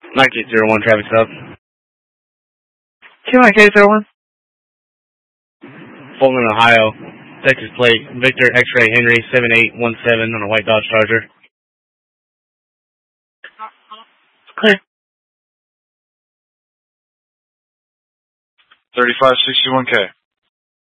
Mike 801, traffic stop. Mike 801. Fulton, Ohio. Texas plate. Victor X-ray Henry 7817 on a white Dodge Charger. Clear. 3561K.